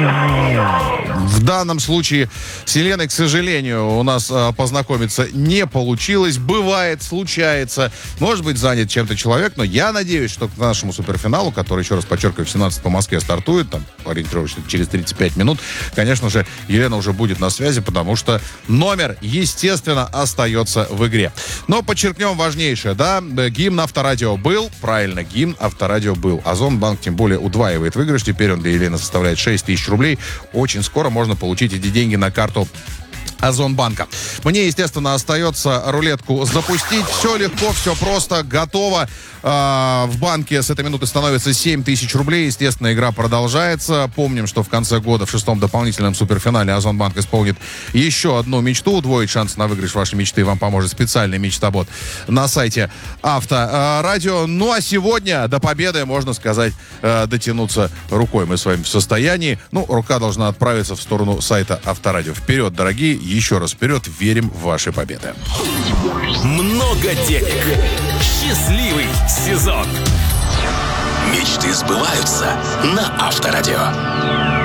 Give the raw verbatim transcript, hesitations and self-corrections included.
В данном случае с Еленой, к сожалению, у нас а, познакомиться не получилось. Бывает, случается. Может быть, занят чем-то человек, но я надеюсь, что к нашему суперфиналу, который, еще раз подчеркиваю, в семнадцать по Москве стартует, там, ориентировочно через тридцать пять минут, конечно же, Елена уже будет на связи, потому что номер, естественно, остается в игре. Но подчеркнем важнейшее, да, гимн Авторадио был, правильно, гимн Авторадио был. Озонбанк, тем более, удваивает выигрыш. Теперь он для Елены составляет шесть тысяч рублей. Очень скоро можно получить эти деньги на карту Озонбанка. Мне, естественно, остается рулетку запустить. Все легко, все просто, готово. А, в банке с этой минуты становится семь тысяч рублей. Естественно, игра продолжается. Помним, что в конце года, в шестом дополнительном суперфинале, Озонбанк исполнит еще одну мечту. Удвоить шанс на выигрыш вашей мечты вам поможет специальный мечтобот на сайте Авторадио. Ну, а сегодня до победы, можно сказать, дотянуться рукой мы с вами в состоянии. Ну, рука должна отправиться в сторону сайта Авторадио. Вперед, дорогие! Еще раз вперед, верим в ваши победы. Много денег. Счастливый сезон. Мечты сбываются на Авторадио.